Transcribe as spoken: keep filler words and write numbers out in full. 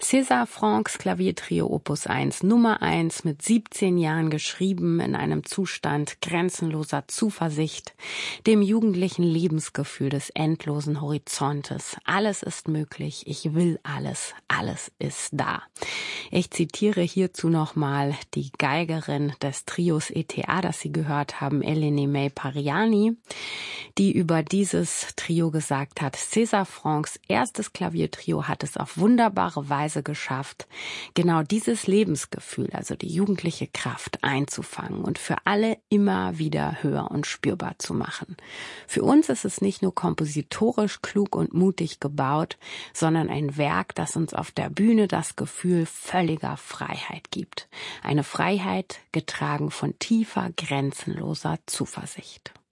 César Franck's Klaviertrio Opus eins Nummer eins, mit siebzehn Jahren geschrieben, in einem Zustand grenzenloser Zuversicht, dem jugendlichen Lebensgefühl des endlosen Horizontes. Alles ist möglich, ich will alles, alles ist da. Ich zitiere hierzu nochmal die Geigerin des Trios E T A, das Sie gehört haben, Eleni May Pariani, die über dieses Trio gesagt hat: César Franck's erstes Klaviertrio hat es auf wunderbare Weise geschafft, genau dieses Lebensgefühl, also die jugendliche Kraft, einzufangen und für alle immer wieder höher und spürbar zu machen. Für uns ist es nicht nur kompositorisch klug und mutig gebaut, sondern ein Werk, das uns auf der Bühne das Gefühl völliger Freiheit gibt. Eine Freiheit, getragen von tiefer, grenzenloser Zuversicht.